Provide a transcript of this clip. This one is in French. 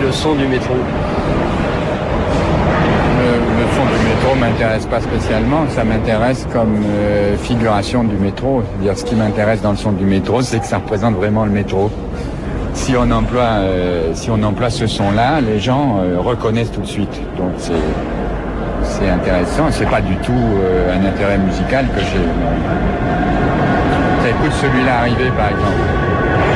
le son du métro? Le son du métro m'intéresse pas spécialement, ça m'intéresse comme figuration du métro. C'est-à-dire, ce qui m'intéresse dans le son du métro, c'est que ça représente vraiment le métro. Si on emploie ce son-là, les gens reconnaissent tout de suite. Donc c'est intéressant. C'est pas du tout un intérêt musical que j'ai. Ça écoute celui-là arriver, par exemple.